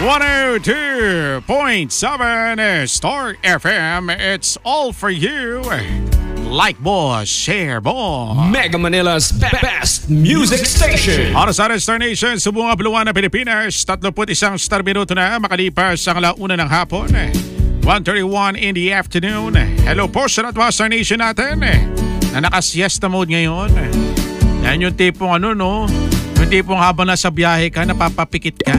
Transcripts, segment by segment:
102.7 Star FM. It's all for you. Like boss, share boss. Mega Manila's best music station. Para sa Star Nation, subungang buluan ng Pilipinas, 31 star minuto na makalipas ang alauna ng hapon. 1:31 in the afternoon. Hello po sa Star Nation natin na naka-siesta mode ngayon. Yan yung tipong no? Yung tipong habang nasa biyahe ka, napapapikit ka.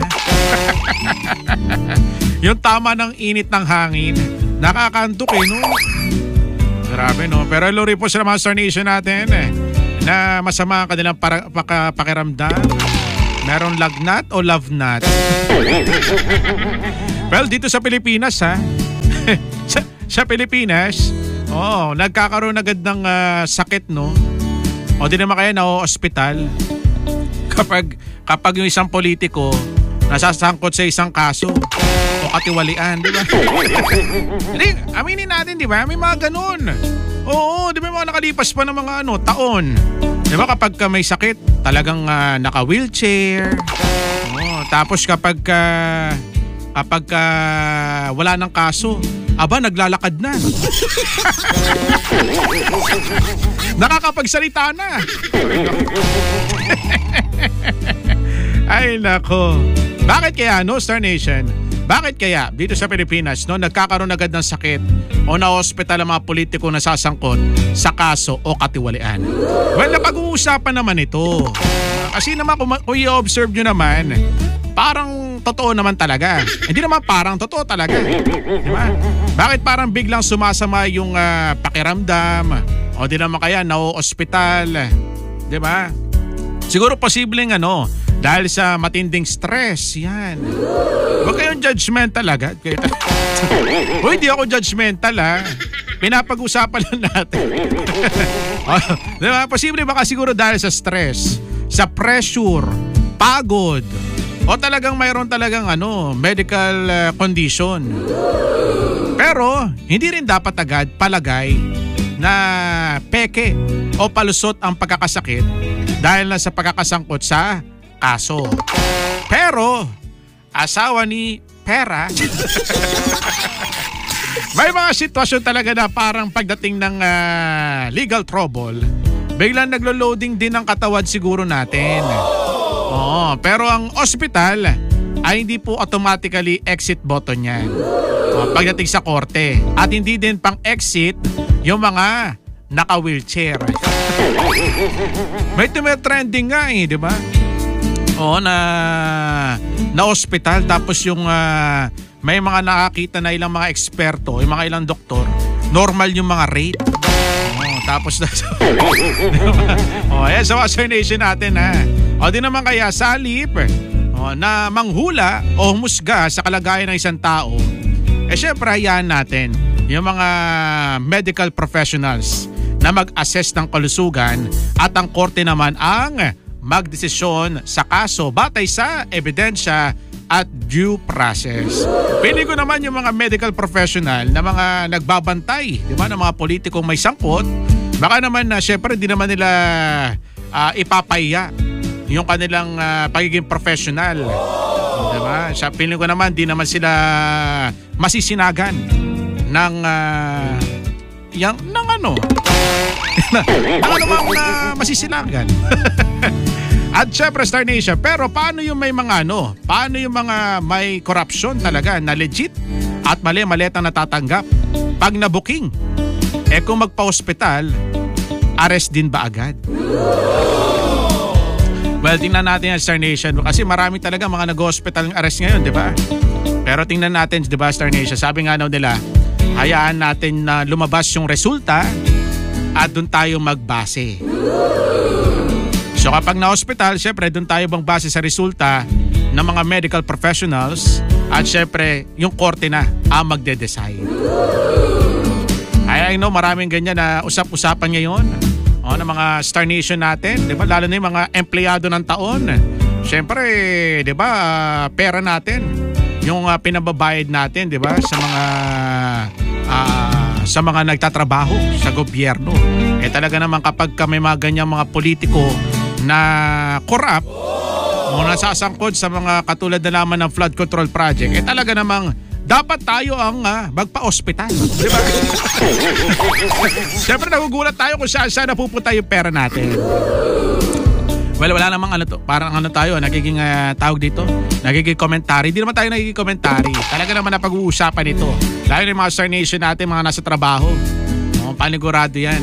Yung tama ng init ng hangin. Nakakantok no? Grabe no? Pero hello rin po sa mga Star Nation natin na masama ang kanilang pakiramdam. Meron lagnat o love nut? Well, dito sa Pilipinas sa Pilipinas, nagkakaroon agad ng sakit no? O di naman kaya na-hospital kapag yung isang politiko nasasangkot sa isang kaso o katiwalian, di ba? Hindi, aminin natin, di ba? May mga ganun. Oo, di ba mga nakalipas pa ng mga taon. Di ba kapag may sakit, talagang naka-wheelchair. Tapos kapag wala ng kaso, naglalakad na. Nakakapagsalita na. Ay nako. Bakit kaya Star Nation? Bakit kaya dito sa Pilipinas nagkakaroon agad ng sakit o na-hospital ang mga politiko na sasangkot sa kaso o katiwalian? Well, napag-uusapan naman ito. Kasi naman kung i-observe nyo naman, parang totoo naman talaga. Hindi naman parang totoo talaga. Diba? Bakit parang biglang sumasama yung pakiramdam? O di naman kaya na-hospital? Diba? Siguro posibleng dahil sa matinding stress. Yan. Huwag kayong judgmental agad. Hindi ako judgmental Pinapag-usapan lang natin. Diba? Posible baka siguro dahil sa stress, sa pressure, pagod, o talagang mayroon talagang medical condition. Pero hindi rin dapat agad palagay na peke o palusot ang pagkakasakit dahil na sa pagkakasangkot sa kaso. Pero asawa ni pera. May mga sitwasyon talaga na parang pagdating ng legal trouble, biglang naglo-loading din ang katawan siguro natin. Pero ang ospital ay hindi po automatically exit button yan pagdating sa korte. At hindi din pang exit yung mga naka-wheelchair. May tumitrending nga di ba? Na ospital, tapos yung may mga nakakita na ilang mga eksperto, yung mga ilang doktor, normal yung mga rate. Tapos ayan sa Star Nation natin di naman kaya sa halip na manghula o humusga sa kalagayan ng isang tao, syempre hayaan natin yung mga medical professionals na mag-assess ng kalusugan at ang korte naman ang magdesisyon sa kaso batay sa ebidensya at due process. Pili ko naman yung mga medical professional na mga nagbabantay, di ba, ng mga politikong may sangkot. Baka naman syempre di naman nila ipapahiya yung kanilang pagiging professional. Di ba? Pili ko naman di naman sila masisinagan ng masisilagan. At syempre Star Nation, pero paano yung may mga paano yung mga may corruption talaga na legit at mali-maletang natatanggap pag na-booking? Kung magpa-hospital, arrest din ba agad? Well, tingnan natin yan Star Nation kasi marami talaga mga nag-hospital ng arrest ngayon, di ba? Pero tingnan natin, di ba Star Nation, sabi nga nila, hayaan natin na lumabas yung resulta at doon tayo magbase. So kapag na-hospital, syempre doon tayo bang base sa resulta ng mga medical professionals at syempre yung korte na ang magde-decide. I know maraming ganyan na usap-usapan ngayon ng mga Star Nation natin, 'di ba? Lalo na yung mga empleyado ng taon. Syempre, 'di ba, pera natin, yung pinababayad natin, 'di ba, sa mga nagtatrabaho sa gobyerno. Talaga naman kapag may mga ganyang mga politiko na corrupt, o nasasangkot sa mga katulad na naman ng flood control project, talaga namang dapat tayo ang magpa-ospital. Di ba? Siyempre nagugulat tayo kung saan napupunta yung pera natin. Well, wala namang parang tayo, nagiging tawag dito, nagiging commentary. Di naman tayo nagiging commentary. Talaga naman na pag-uusapan ito. Dahil yung mga Star Nation natin, mga nasa trabaho. Panigurado yan.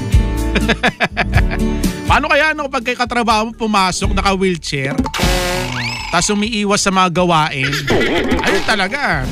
Paano kaya pag kay katrabaho mo pumasok, naka-wheelchair, tapos umiiwas sa mga gawain? Ayun talaga.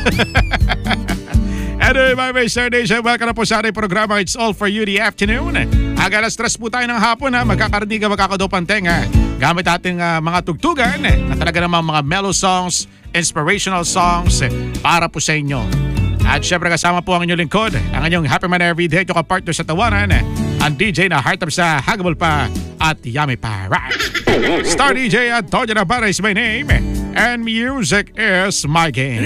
Anyway, my Star Nation, welcome na po sa ating programa. It's all for you the afternoon. Agalas 3 po tayo ng hapon, magkakarinig, magkakadopanteng gamit ating mga tugtugan na talaga namang mga mellow songs, inspirational songs para po sa inyo. At syempre kasama po ang inyong lingkod, ang inyong happy man everyday, yung kapartner sa tawanan, ang DJ na heart up sa Hagabol pa at Yummy pa. Right. Star DJ Antonio Navarra is my name, and music is my game.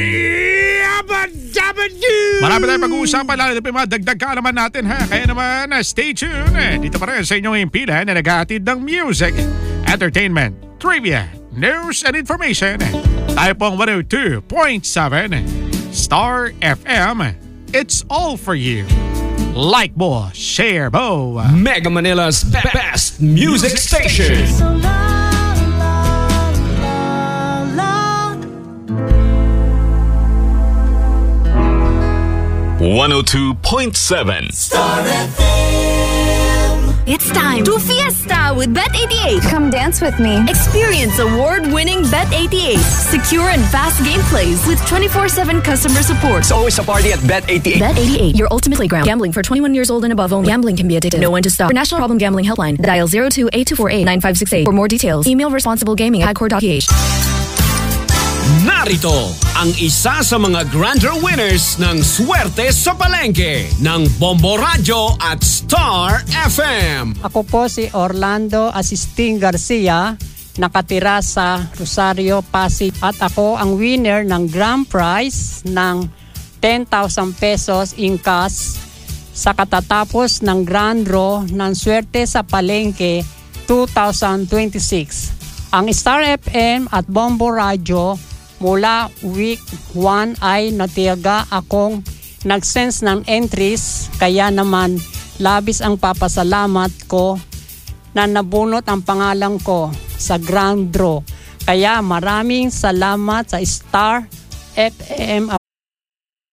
Marami tayong pag-uusapan, lalo na pa yung mga dagdag kaalaman natin, Kaya naman, stay tuned. Dito pa rin sa inyong impilan na naghahatid ng music, entertainment, trivia, news, and information. Tayo pong 102.7 Star FM. It's all for you. Like mo, share mo. Mega Manila's best music station. 102.7 Star FM. It's time to fiesta with Bet88. Come dance with me. Experience award-winning Bet88. Secure and fast gameplays with 24/7 customer support. It's always a party at Bet88. Bet88, your ultimate playground. Gambling for 21 years old and above only. Gambling can be addictive. Know when to stop. For National Problem Gambling Helpline, dial 02-8248-9568. For more details, email responsiblegaming@hagcore.ph. Narito ang isa sa mga grander winners ng Swerte sa Palengke ng Bombo Radio at Star FM. Ako po si Orlando Asisting Garcia, nakatira sa Rosario, Pasig, at ako ang winner ng grand prize ng 10,000 pesos in cash sa katatapos ng grand draw ng Swerte sa Palengke 2026. Ang Star FM at Bombo Radio mula week 1 ay natiyaga akong nag-sense ng entries, kaya naman labis ang papasalamat ko na nabunot ang pangalan ko sa grand draw. Kaya maraming salamat sa Star FM